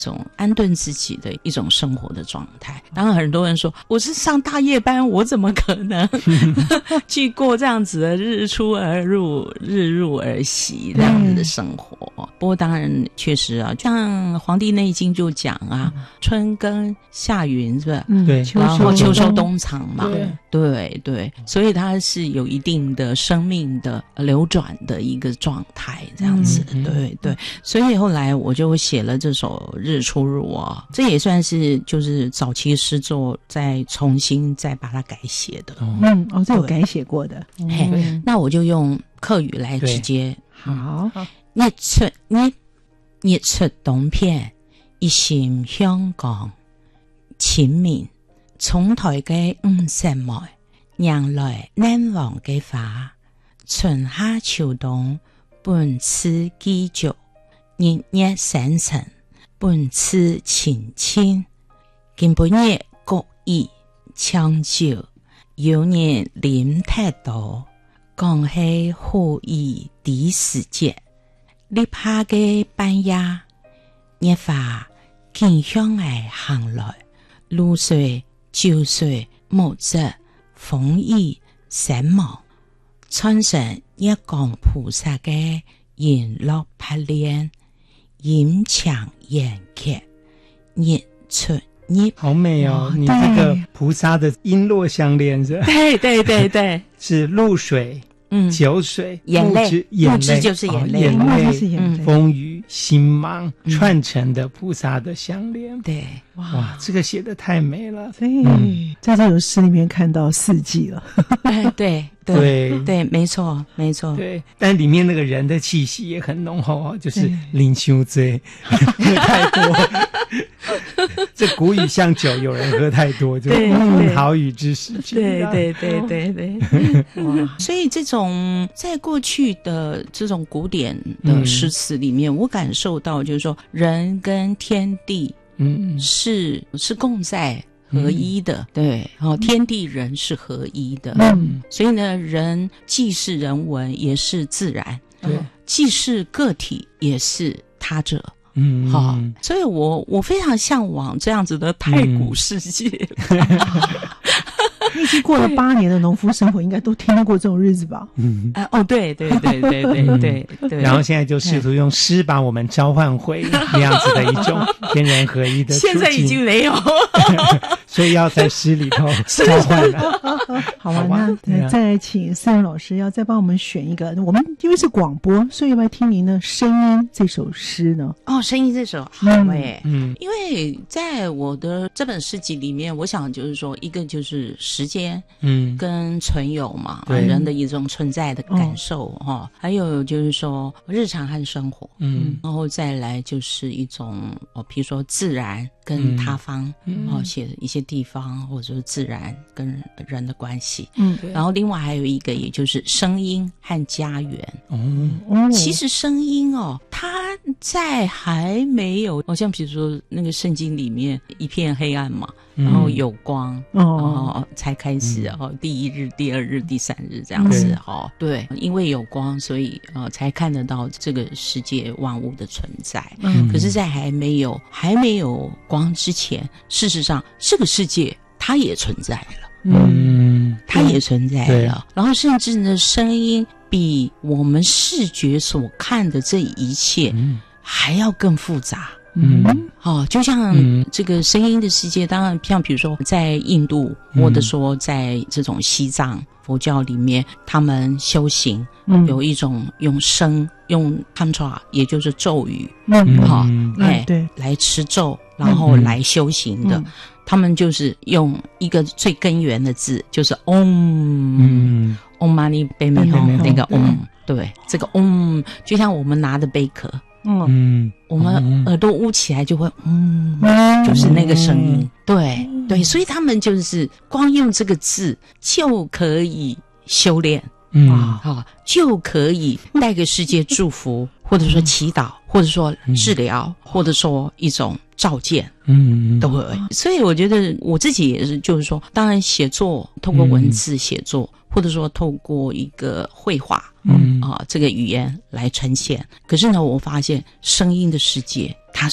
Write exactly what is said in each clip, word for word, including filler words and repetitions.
种安顿自己的一种生活的状态。当然很多人说我是上大夜班，我怎么可能去过这样子的日出而入日入而息这样子的生活。不过当然确实啊，像《黄帝内经》就讲啊，春耕夏耘是吧？ 嗯，对， 然后秋收冬藏嘛， 对对对，所以它是有一定的生命的流转的一个状态这样子。嗯、对对，所以后来我就写了这首《日出入》啊，这也算是就是早期诗作再重新再把它改写的。 嗯，哦，这有改写过的。 嘿、嗯，那我就用客语来直接。 好， 日出日日出東片，一心香港，前面重台嘅五十枚，讓來難忘嘅花，春夏秋冬本次繼續，日日生辰本次前前，今本日各異長久，有人啉太多，講係好意第時節。立夏嘅半夜，日花見向外行來，露水、秋水、木質、風雨、山芒，穿上日光菩薩嘅銀樂拍臉，陰強陽劇，日出日。 好美哦！你这个菩薩的璎珞相連是吧？ 對對對對， 是露水。嗯，酒水、 眼泪， 眼泪就是眼泪， 眼泪是眼泪， 风雨、星芒串成的菩萨的相连。 对， 哇，这个写得太美了。 对，嗯、在这首诗里面看到四季了。 哎，对对对对，没错没错。 对，但里面那个人的气息也很浓厚哦，就是啉伤醉，喝太多。这古语像酒，有人喝太多就嗯好雨之时。 对对对对对。哇，所以这种在过去的这种古典的诗词里面，嗯、我感受到就是说，人跟天地嗯是是共在合一的，嗯、对，哦，天地人是合一的，嗯，所以呢，人既是人文，也是自然， 对， 既是个体，也是他者。 嗯， 好，所以我我非常向往这样子的太古世界。嗯你已经过了八年的农夫生活，应该都听到过这种日子吧？ 嗯， 啊，哦，对对对对对对对。 然后现在就试图用诗把我们召唤回那样子的一种天人合一的处境。 现在已经没有， 所以要在诗里头召唤了。 好啊，那、啊、再请思荣老师要再帮我们选一个。我们因为是广播，所以要不要听您的声音这首诗呢？ 哦，声音这首好诶、嗯，嗯，因为在我的这本诗集里面，我想就是说，一个就是时间，嗯，跟存有嘛，嗯、人的一种存在的感受哈、哦，还有就是说日常和生活，嗯，然后再来就是一种哦，比如说自然跟他方，嗯、哦，写一些地方或者是自然跟人的关系，嗯，然后另外还有一个也就是声音和家园，哦，其实声音哦，它在还没有，好、哦、像比如说那个圣经里面一片黑暗嘛。然后有光，哦、然后才开始哦、嗯，第一日、第二日、第三日这样子哦。对，因为有光，所以呃才看得到这个世界万物的存在。嗯，可是，在还没有还没有光之前，事实上这个世界它也存在了。嗯，它也存在了。然后，甚至呢，声音比我们视觉所看的这一切还要更复杂。嗯，哦，就像这个声音的世界，当然像比如说在印度，嗯、或者说在这种西藏佛教里面，他们修行、嗯、有一种用声用 tantra， 也就是咒语，嗯，好、哦，哎、嗯，对，来持咒，然后来修行的。嗯嗯，他们就是用一个最根源的字，就是 Om， 嗯 Om Mani Padme Hum 那个 Om， 对，这个 Om 就像我们拿的贝壳。嗯，我们耳朵捂起来就会，嗯，嗯就是那个声音，对、嗯、对，所以他们就是光用这个字就可以修炼，嗯啊，就可以带给世界祝福，或者说祈祷，或者说治疗，嗯、或者说一种照见，嗯，对，所以我觉得我自己也是，就是说，当然写作透过文字写作。嗯，或者说透过一个绘画，嗯啊，这个语言来呈现。可是呢，我发现声音的世界它是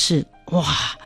哇，